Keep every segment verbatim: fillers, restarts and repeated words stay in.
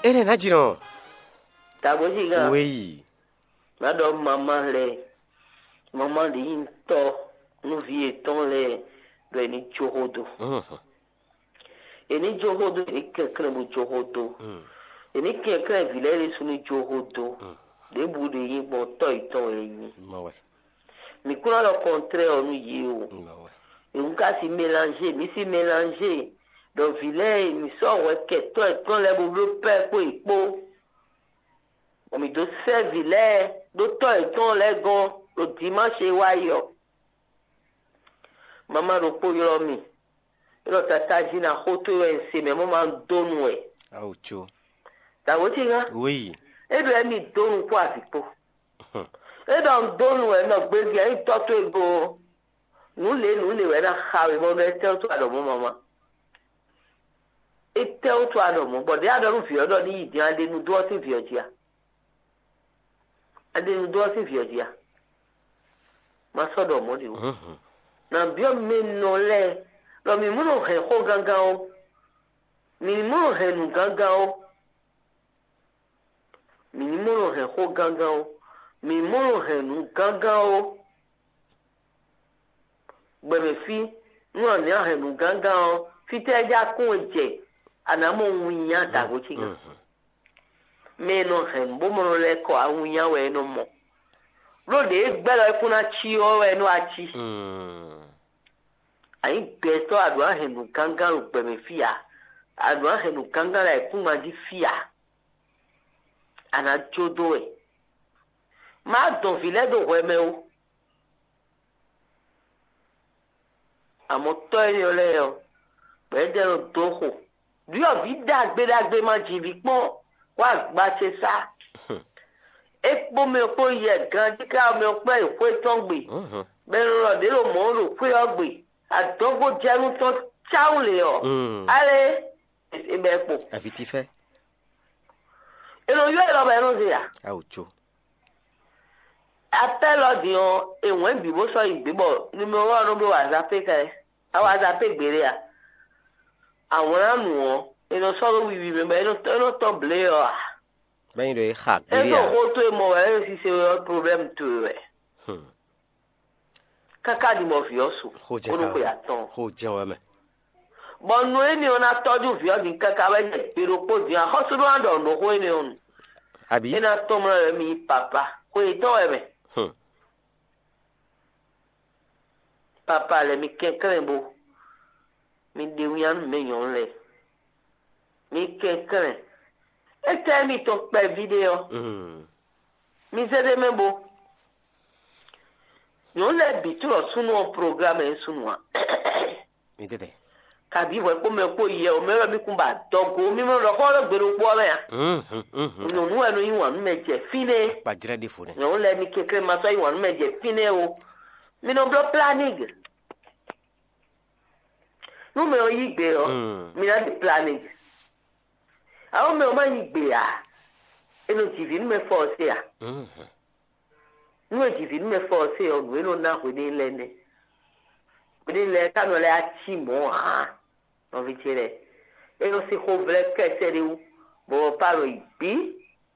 Eh, Najiro. Tagojiga. Oui. Madame maman les. Maman de to. Nous vietons les. Le ni chorodo. Et ni chorodo. Et quelqu'un de chorodo. Et ni quelqu'un de village sur ni chorodo. Des bouts de yin bon toy ton les yin. Mais quand le contraire nous y est. Et on casse mélanger. Mais si mélanger. Donc village, nous sommes ouais que toi et toi les boulots père pour y po. On me doit servir les, d'autres et ton les gants, le dimanche et wayo. Maman le po yomi. Le tata jina hoto et c'est mais maman donne ouais. Ah oucho. T'as vu ça? Oui. Et bien mi donne quoi avec po. Et dans donne ouais non bébé il toi toi go. Nous les nous les ouais na xawe mo be tel toi do maman. Et tel toi do mo, bon dia do fi do ni di ade nu do ti fi otia. Ade nu do ti fi otia. Ma so do mo di o. Na bio me no le, lo mi mu no he ho ganga o. Mi mu he nu ganga o. Mi mu no he ho ganga o. Mi mu no he nu ganga o. Gbeme fi, nu ani a he nu ganga o. Fi te ja kun eje. Anamo winya tagochiga. Meno hembo mono leko a winya we no mo. Rode gbelo ikuna chi o we no achi. Mm. Ai beto adwa henu kanga upeme fia. Adwa henu kanga la ikuma di fia. Ana chodo e. Ma don vile do weme o. Amo toye ole yo. Bedero toho. Dio vi dagbe dagbe ma jibi pon wa gba se sa. Epo me ko ye gan ti ka me pe ifo tongbe. Be ro de lo mo ro pe ogbe. Adogo jeru to chaule o. Ale e be po. Aviti fe. E lo yo lo be no ya. Aucho. Apelo di o e won bi bo so igbebo ni mo wa no bi wa za pe ka. Awa za pe gbere ya. Àwọn àmì wọn inú sọ́rọ̀ wíwí mẹ́mẹ́ inú tọ́ blé ọ́ à. Bẹ́yìn rẹ̀ ha gbérí à. Ẹgbẹ́ òkú tó mọ̀ ẹ̀ ẹ́ sì ṣe problem tó rẹ̀. Káká ni mo fi ọ́ sùn. Orúkọ yàtọ̀. Kó jẹun ẹ̀mẹ̀. Bọ̀nù ẹni ọ̀nà tọ́jú fi ọ́ di káká wẹ́jẹ̀ pèrò pò di à họ́sùrù àdọ̀ ọ̀nà òkú ẹni ọ̀nà. Àbí. Iná tọ́mọ rẹ̀ mi pàpà kò ì tọ́ ẹ̀mẹ̀. Pàpà rẹ̀ mi kẹ́kẹ́rẹ́ bo. Mi de wian me yon le. Mi quelqu'un. Et t'as mis ton père vidéo. Mi se de membo. Yon le bitu lo sunu on programme en sunu. Mi tete. Kabi we ko me ko ye o me mi kumba dogo mi mo lo ko lo gbero po me ya. Mhm mhm. No nu enu yin wan me je fine. Ba jira de fune. Yon le mi quelqu'un ma so yin wan me je fine o. Mi no blo planning. No me oyi gbe o mi na di planning àwọn me o ma yi gbe a eno T V me force ya mhm no T V me force o no no na ho ni le ne ko ni le ka no le a chi mo ha no vi tire eno si ho vle ke se ri u bo paro ibi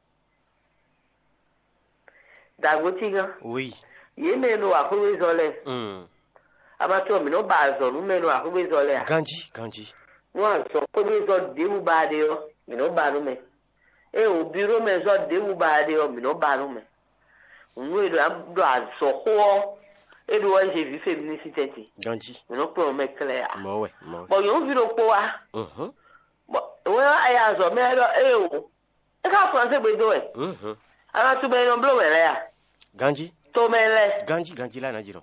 Dagotiga oui ye me no a ko zole mhm abato mi no bazo nu me no a ko zole ganji ganji wọ́n sọ pé bí sọ déwù bá dé ọ mìíràn bá nù mẹ́ ẹ ò bí rómẹ sọ déwù bá dé ọ mìíràn bá nù mẹ́ òun èdè àbúrò àzọkọ́ èdè wọ́n ṣe fífẹ́ mi ní sítẹ́tì mìíràn pé ọmọ ẹ̀kẹ́lẹ́ yà bọ̀ yóò fi rò pé wa bọ̀ wọ́n ayé àzọ mẹ́rọ ẹ ò ẹ ká fún ọ̀sẹ̀ gbẹdọ̀ ẹ̀ ara tó bẹ́ẹ̀ ní ọ̀bùrọ̀ wẹ̀rẹ̀ yà ganji tó mẹ́lẹ̀ ganji ganji lánàá jìrọ̀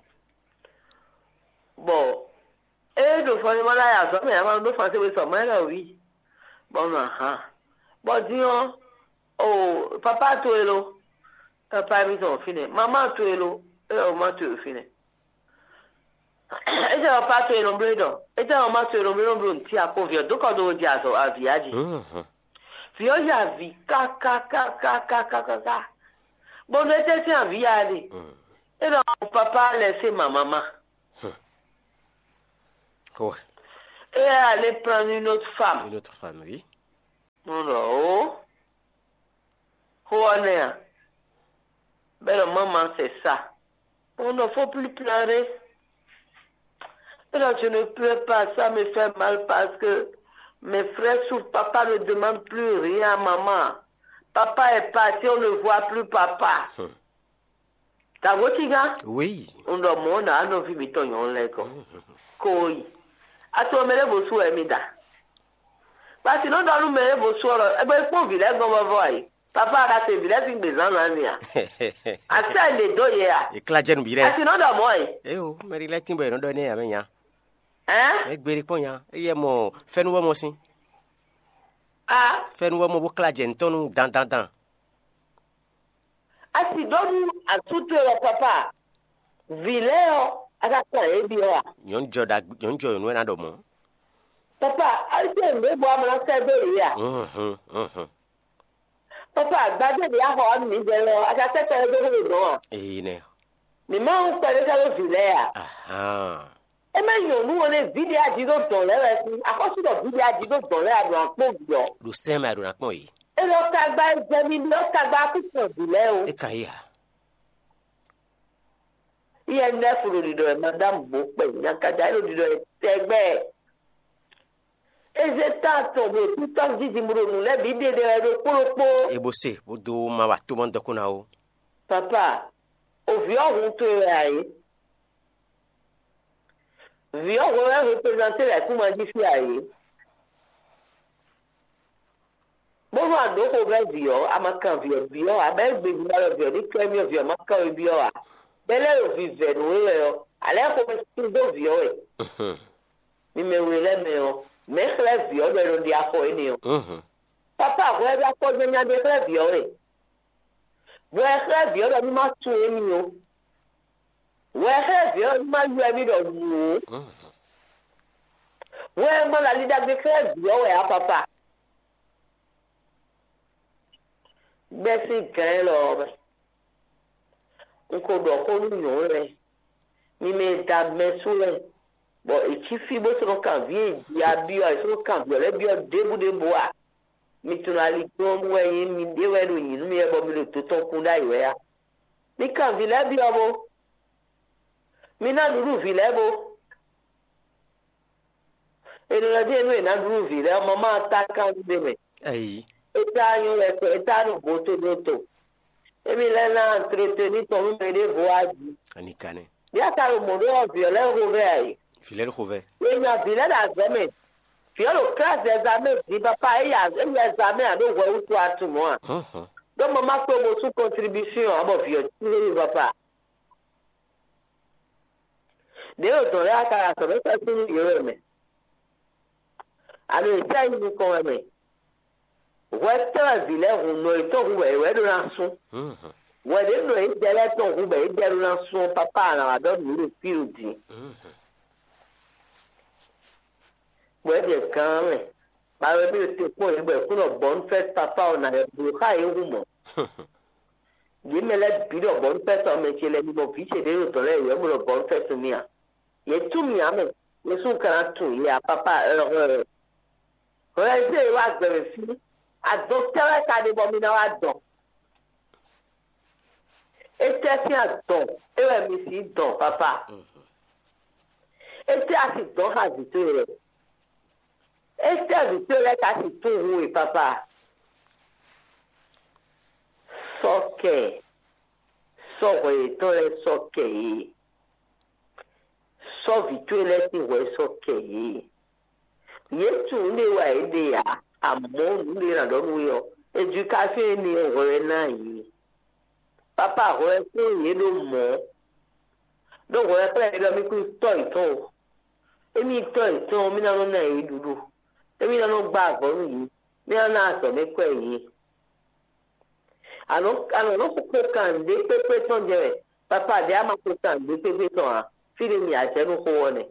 bọ̀ e do fo ni mo la ya so me ma do fa se we so me la wi bon na ha bo di o o papa to elo papa mi so fine mama to elo e o ma to fine e je papa to elo bredo e je o ma to elo bredo bro nti akovio do ko do ji aso aviaji mhm fi o ya vi ka ka ka ka ka ka ka bo ne te ti aviaji e do papa le se mama quoi. Et aller prendre une autre femme. Une autre femme, oui. Non, non. Fournea. Ben, maman, c'est ça. On ne faut plus pleurer. Et là, je ne pleure pas, ça me fait mal parce que mes frères souffrent. Papa ne demande plus rien à maman. Papa est parti, on ne voit plus papa. Hum. T'as vu, Tiga? Oui. On doit m'en a un vu biton yon leko. Koi. A toi, mais vos sous emida. Parce que nous, dans nous, mais vos sous, eh ben, il faut village, on va voir. Papa a raté village, il besoin d'un lien. A ça, il est deux hier. Et Claude nous A dirait. sinon, dans moi. Eh oh, mais il est timbre, non donné à Menya. Hein? Eh, Bériponia. Eh, mon, fais-nous voir aussi. Ah. Fais-nous voir mon Claude, ton dans, dans, dans. A si donne à tout le papa. Village, à la fin, et bien. Yon joda, yon joda, nous en avons. Papa, a été un peu boire mon cerveau hier. Hum, hum, hum, hum. Papa, badé de la robe, ni de l'eau, à la tête de l'eau. Eh, ne. Mais moi, on connaît ça le village. Ah, ah. Et maintenant, nous, on est vidé à dix autres dollars. À cause de vidé à dix autres dollars, on a un peu. Le sem a donné moi. Et l'autre tabac, j'ai mis l'autre tabac pour son village. Et Kaya. Il y a neuf pour le leader, madame Boupe, il y a un cadre, le leader est très. Et j'étais tombé, tout le temps, je dis, nous l'avons vidé de la Et bossé, vous deux, ma va, tout le monde de Konao. Papa, au vieux, on te aille. Vieux, on va représenter la cour modifiée aille. Bon, donc, on va vieux, à ma camp vieux, vieux, à belle bébé, le vieux, les premiers vieux, ma camp vieux. Belle est vivre, oui, allez, on va se trouver vieux. Mais, mais, oui, mais, mais, les vieux, mais, on dit à quoi, il Papa, vous avez la cause de mes frères vieux. Vous avez vieux, on m'a tué, mieux. Vous avez vieux, on m'a tué, mieux. Vous avez la leader de frères vieux, papa. Merci, quand l'homme. On doit connaître ni mes dames, mes souvenirs. Bon, et qui fit beau sur le camp, il y a bio, sur le camp, il y a bio, debout de bois. Mais tu n'as pas dit, moi, il y a des gens qui ont mis le tout ton coup d'ailleurs. Mais quand il est bien beau, mais n'a nous village beau. Et nous avons dit, nous n'a nous village, maman attaque quand il est. Aïe. Et t'as nous, et t'as nous, boto, boto. Et mais là, on a entretenu ton nom de voix. Anikane. Il y a un moment où violent rouvert. Filet rouvert. Il y a un vilain examen. Puis le classe d'examen, il papa, il y a un examen à nous voir où toi tout moi. Donc, maman, comme sous contribution, à mon vieux, tu ne vas pas. D'ailleurs, on a qu'à la semaine, ça c'est mieux, mais. Alors, ça, il nous convainc. Ouais, t'as vilain, on ne est pas rouvert, ouais, de l'ençon. Ouais, de nous, il y a ton rouvert, il y a l'ençon, papa, là, donne le fil dit. Ouais, bien, quand même. Par le biais de quoi, il y a une bonne fête, papa, on a un bouquet et un roumon. Il me l'a dit, une bonne fête, on met les mots fichés de l'autre, il y a une bonne fête, mia. Il y a tout mia, mais, mais son caractère, il y a papa, heureux. Ouais, c'est là que je suis. A docteur a des bomines à don. Et c'est un don. Et ouais, mais c'est don, papa. Et c'est un don à viteur. Et c'est un viteur à tout, oui, papa. Soke. Soke, toi, les soke. So viteur, les soke. Yetu, les ouais, des amon nous les rendons yo éducation ni orena yi papa ro e ko ye do mo do ro e pe do mi ku toy to emi toy to mi na no na yi dudu emi na no gba go yi mi na so me ko yi ano ano no ko kan de pe pe ton je papa de ama ko kan de pe pe ton a fili mi a je no ko woni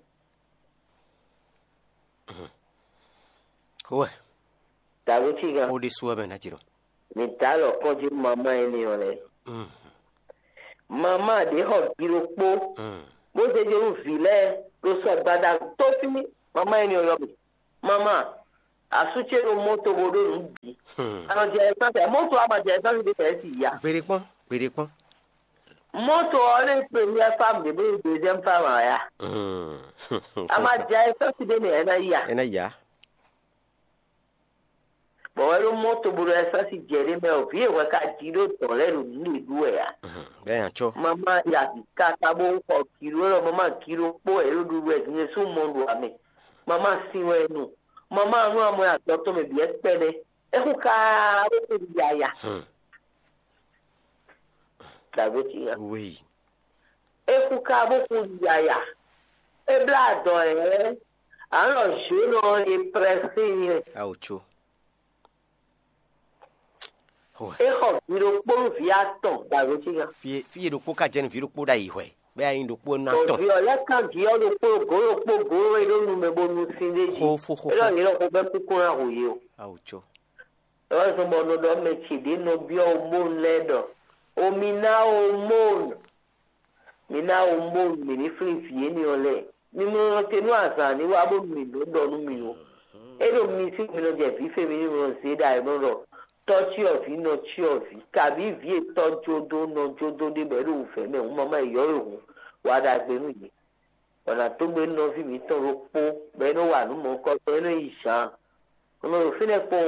Ouais. T'as vu, Tiga? Au dessous, ben, Natiro. Mais t'as le quand tu maman est née, on est. Maman, des hot, il est beau. Moi, j'ai dit, filet, le soir, badal, tout fini. Maman est née, on est. Maman, asuche no moto bodo nbi ano je essence moto ama je essence de tesi ya pere pon pere pon moto ole premier femme de be deuxième femme ya mm ama je essence de me na ya ena ya bo welo moto bodo essence je me o vie wa ka dilo to le ni du ya mhm be ancho mama ya ka ta bo ko kilo mama kilo po e lu du e ni su mondo ame mama siwe nu mama anu amo ya to me bi espele e ku ka o ti ya ya hmm dagoti ya oui e ku ka bo ku ya ya e bla do e alo juno e presi aucho oh e ho biro po via to dagoti ya fi fi do ko ka je ni fi do po da ihwe be ayin do po na to ton bi o ya kan ki o do po go ro po go e do nu me bo nu sin de ji ho fo ho e lo ni lo ko be ku ko ra ho ye o aucho e wa so mo no do me chi de no bi o mo ledo o mi na o mo mi na o mo mi ni free fi ni ole ni mo te nu asa ni wa bo mi do do nu mi o e do mi si mi no je fi fe mi ni mo se da e mo ro touch of no of kabi vie to jodo no jodo de beru fe me un mama yo yo wa da gbe nu yi ona to gbe no fi mi to ro po be no wa nu mo ko to no isa ono fi ne po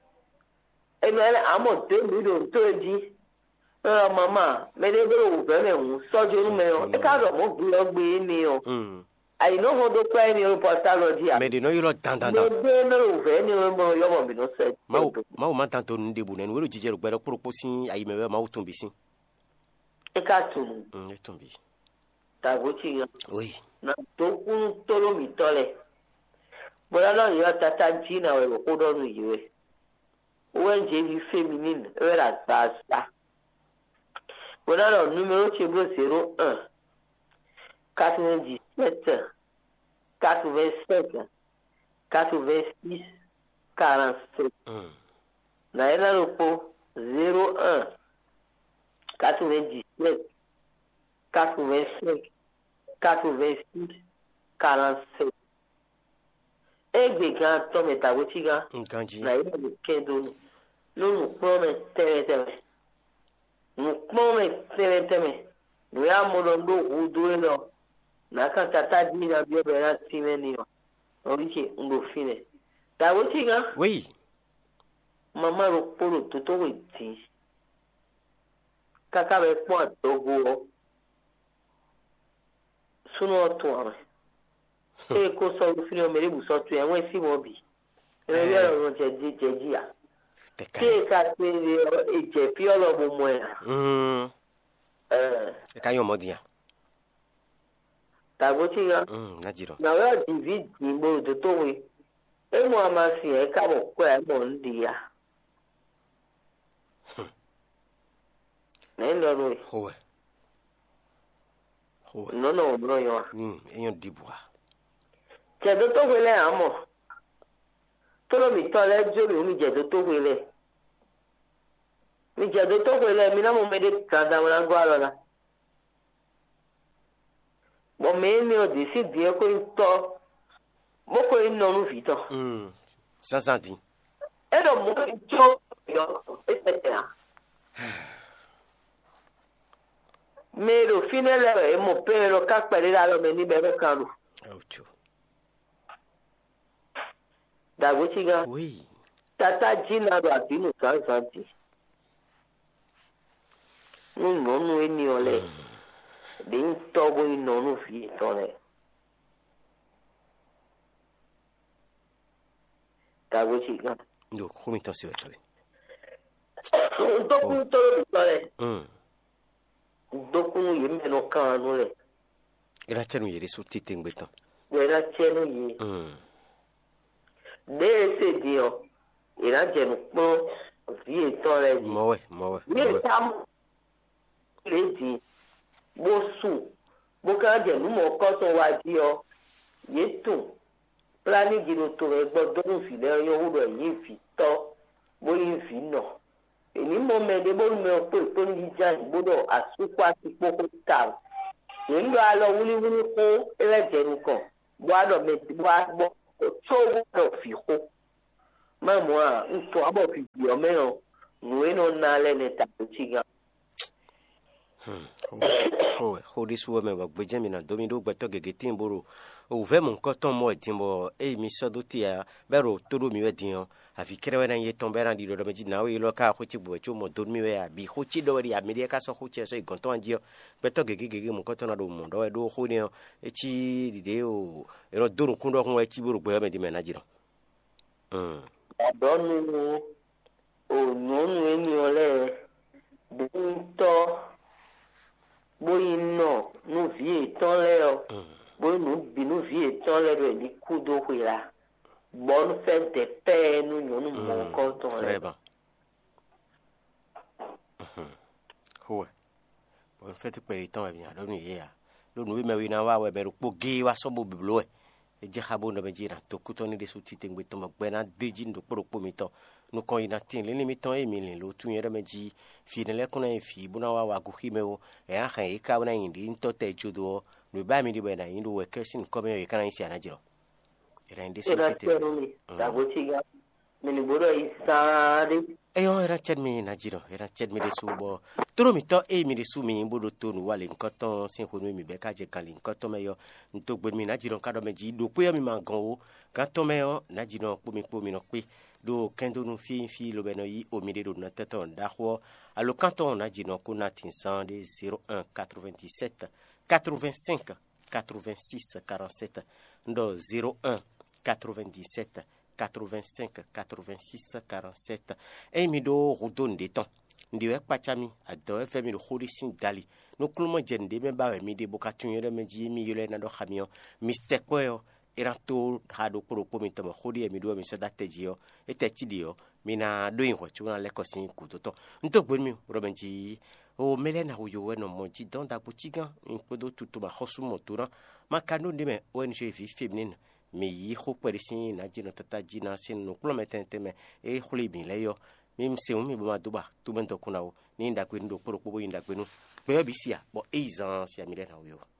e me amo te mi do to ji eh mama me de beru fe me un so jo nu me o e ka ro mo gbe lo gbe ni o mm I know how to play ni reportology me de no yo dan dan me dan de no fe ni mo yo mo bi no se ma ma o ma tanto ndebu ne wero jije ro gbere poropo sin ayi me ma o tun bi sin e ka tunu mm e tun bi tagochi ya oui na to kun tolo mi tole bola lo yo tata jina we ko do nu yiwe wen je bi feminine e la tasa bola lo numero chebro zéro un quatre-vingt-dix-sept quatre-vingt-sept quatre-vingt-six quarante-sept mm na ela lo po zéro un quatre-vingt-dix-sept quatre-vingt-cinq quatre-vingt-six quarante-sept egbe gan to me ta woti gan nkanji na ila lo kendo no no po me tere tere no po me tere tere no ya mo lo do udo no na kan tata di na bi obe na ti me ni o orike ndo fine ta woti gan oui mama ro polo to to we ti kaka be po to go suno to ame e ko so fini o mere bu so to en we si mo bi e bi ro je je je ji ya te ti e ka ti e je pi olo bo mo ya mm eh e ka yo modian ta go ti ya mm na jiro na wa divid ni mo do to we e mo ama si e ka mo ko e mo ndi ya ne lo ro ho ho no no no yo mm eyan dibua jẹ̀dọ́ tó wẹlẹ̀ àmọ́ tó lómi tọ́ lẹ́jọ́ mi jẹ̀dọ́ tó wẹlẹ̀ mi jẹ̀dọ́ tó wẹlẹ̀ mi náà mo mẹ́lẹ̀ tàdá wọn lágbó àlọ́ la bọ̀ mẹ́rin mi ò dé sí díẹ̀ kó ń tọ́ bó kó ń nọ ọ́nù fi tán mm sansan di ẹ lọ mú ìjọ yọ ẹsẹ̀ yà mẹ́rin òfin ẹlẹ́rẹ̀ ẹ̀ mọ̀ pé ẹ̀rọ ká pẹ̀lẹ́ lálọ́ mi níbẹ̀ rẹ̀ kan lò. aucho Dagochiga oui tata jina do abinu sansanti nu nonu eni ole de ntobo inonu fi tole Dagochiga ndo ko mi ton se weto dokun tolo tole mm dokun yeme no kanu le ira tenu yere so tite ngbetan wera chenu yi mm de ese dio ira jenu po vi tole mowe mowe ni tam leji bosu boka jenu mo ko so wa di o yetu plani giro to e gbodo fi le yo wo yin fi to bo yin fi no eni mo me de bo me o pe to ni jan gbodo asupa ti poko ta ni lo alo wuli wuli ko ele jenu kan bo ado me bo agbo to wo do fi ko Mamma, un po' a po' più o meno, noi non ha le netta ciga. Oh, hodi suwe me wa gbeje mi na domi do gbeto gege timboro. O ve mon koton mo etimbo e mi so do tia bero todo mi wedin afi krewe na yeton bera di do meji na we lo ka hochi bo cho mo do mi we abi hochi do ri amiri ka so hochi so igonto anjio gbeto gege gege mon koton na do mo do do ho ni e chi dide o ero do kun do kun e chi boro gbe me di me na jiro. Mm. Adonu o nonu eni ole bunto boyi no no vie ton le o boyi no bi no vie ton le re di kudo hwira bon fe de pe no nonu mo ko ton le ba ho bon fe ti pe ton e bi ado ni ye ya lo no me wi na wa we me ro po ge wa so bo biblo e e je habo no be jira to kuto ni de su ti tengbe to mo gbe na deji ndo poro po mi to no kon ina tin le mi ton e mi le lo tun yere meji fi ne le kuna fi buna wa wa guhi me o e a han e ka na indi nto te judo no ba mi di be na indi we kesin ko me e kana isi anajiro era indi so ti te da go ti ga me ni bodo isade eyo era ched mi najiro era ched mi de subo toro mi to e mi de su mi bodo to no wale nkoton sin ko mi be ka je kan le nkoton me yo nto gbe mi najiro ka do meji do pe mi ma gan o kan to me yo najiro po mi po mi no pe do kendo no fi fi lo beno yi o mi de do na teton da ho allo canton najiro ko na tin cent de zéro un quatre-vingt-dix-sept quatre-vingt-cinq quatre-vingt-six quarante-sept ndo zéro un quatre-vingt-dix-sept quatre-vingt-cinq quatre-vingt-six quarante-sept e mi do rodon de temps ndi we pachami ado e femi do horisin dali no kulmo jende me ba mi de bokatun yere me ji mi yele na do khamion mi sekweyo irato hado poro po mi to mo hodi e mi do mi so dateji e tetidi yo mi na do yin ho chuna le kosin kutoto nto gbe mi ro benji o mele na wo yo we no mo ji don da buchigan in podo tutu ma hosu motura makano de me o en je vi feminin mi yi ho perisi na jina tata jina sin no kulo metente me e khuli bi le yo mi mse mi bo ma duba tu bento kuna o ni nda kwe ndo poro po bo inda kwe no pe bisia bo eizan si amire na wo yo